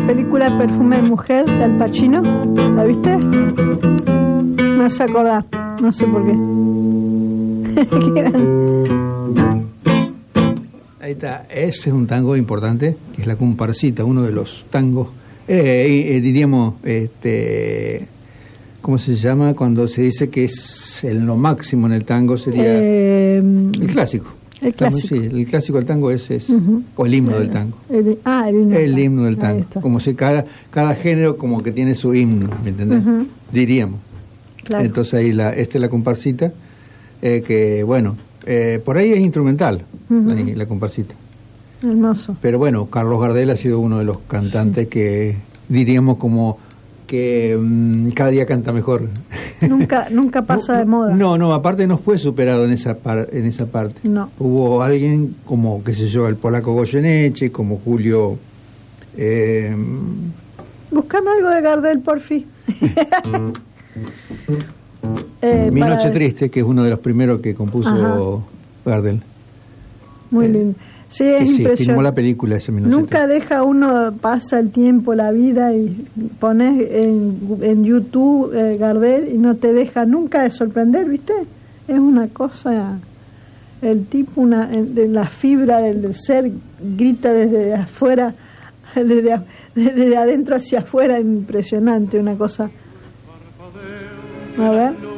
película Perfume de mujer de Al Pacino. ¿La viste? Me hace acordar, no sé por qué. Ahí está, ese es un tango importante, que es la comparsita, uno de los tangos, diríamos, ¿cómo se llama? Cuando se dice que es lo máximo en el tango sería el clásico. El clásico. Sí, el clásico del tango es o el himno del tango. El himno del tango. Como si cada género como que tiene su himno, ¿me entendés? Diríamos. Claro. Entonces ahí la comparsita, que bueno, por ahí es instrumental, ahí, la comparsita. Hermoso. Pero bueno, Carlos Gardel ha sido uno de los cantantes que diríamos como que cada día canta mejor. Nunca pasa de moda. No, aparte no fue superado en esa parte. No. Hubo alguien como, qué sé yo, el polaco Goyeneche, como Julio. Buscame algo de Gardel, porfi. Mi Noche Triste, que es uno de los primeros que compuso Gardel. Muy lindo. Sí, es impresionante. Filmó la película ese minuto. Nunca deja uno, pasa el tiempo, la vida, y pones en YouTube Gardel y no te deja nunca de sorprender, ¿viste? Es una cosa, el tipo, de la fibra del ser grita desde afuera, desde adentro hacia afuera, impresionante, una cosa. A ver.